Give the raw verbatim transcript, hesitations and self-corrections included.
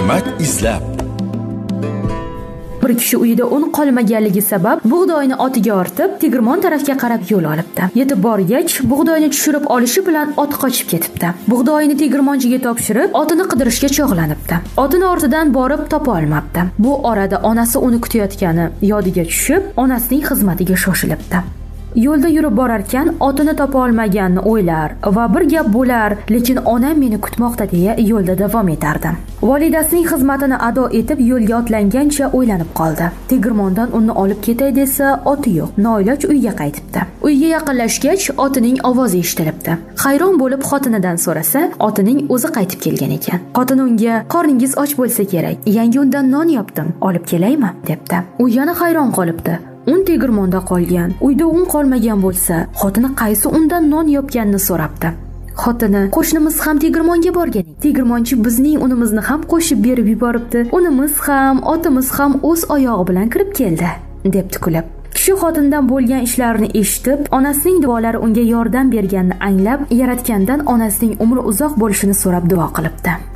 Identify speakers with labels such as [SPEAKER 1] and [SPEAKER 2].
[SPEAKER 1] Na'mat izlab.
[SPEAKER 2] Bir kishi uyida un qolmaganligi sabab bug'doyni otiga ortib, tegirmon tarafga qarab yo'l olibdi. Yetib borgach, bug'doyni tushirib olishi bilan ot qochib ketibdi. Bug'doyni tegirmonchiga topshirib, otini qidirishga chog'lanibdi. Otini ortidan borib topa olmabdi. Bu orada onasi uni kutayotgani yodiga tushib, onasining xizmatiga shoshilibdi. Yo'lda yurib borarkan, otini topa olmaganini o'ylar va bir gap bo'lar, lekin onam meni kutmoqda deya yo'lda davom etardi. Volidasining xizmatini ado etib yo'lga otlangancha o'ylanib qoldi. Tegirmondan uni olib ketay desa, oti yo'q. Noiloj uyga qaytibdi. Uyga yaqinlashgach, otining ovozi eshitilibdi. Hayron bo'lib xotinidan so'rasa, otining o'zi qaytib kelgan ekan. Xotin unga: "Qorningiz och bo'lsa kerak, yangi undan non yopdim, olib kelaymi?" debdi. U yana hayron qolibdi. Un tegirmonda qolgan. Uyda un qolmagan bo'lsa, xotini qaysi undan non yopganini so'rabdi. Xotini: "Qo'shnimiz ham tegirmonga borgan. Tegirmonchi bizning unimizni ham qo'shib berib yuboribdi. Unimiz ham, otimiz ham o'z oyog'i bilan kirib keldi", debdi kulib. Kishi xotindan bo'lgan ishlarini eshitib, onasining duolari unga yordam berganini anglab, Yaratgandan onasining umri uzoq bo'lishini so'rab duo qilibdi.